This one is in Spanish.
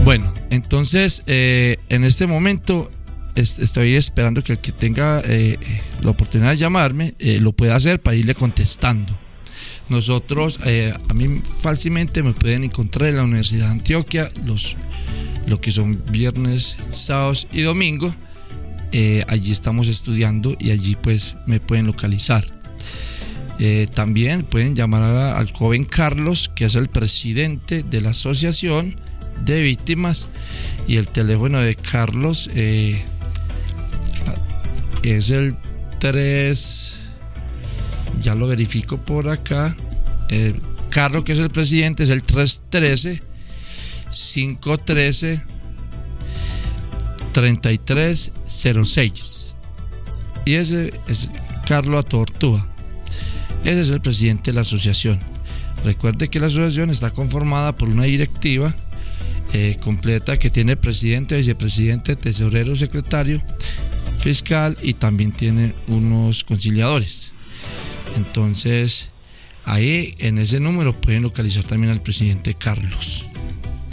Bueno, entonces en este momento estoy esperando que el que tenga la oportunidad de llamarme lo pueda hacer para irle contestando. Nosotros, a mí fácilmente me pueden encontrar en la Universidad de Antioquia lo que son viernes, sábados y domingos. Allí estamos estudiando y allí pues me pueden localizar. También pueden llamar al joven Carlos, que es el presidente de la asociación de víctimas, y el teléfono de Carlos es el 3, ya lo verifico por acá. Carlos, que es el presidente, es el 313-513-3306, y ese es Carlos Atortúa. Ese es el presidente de la asociación. Recuerde que la asociación está conformada por una directiva completa que tiene presidente, vicepresidente, tesorero, secretario, fiscal, y también tiene unos conciliadores. Entonces ahí en ese número pueden localizar también al presidente Carlos.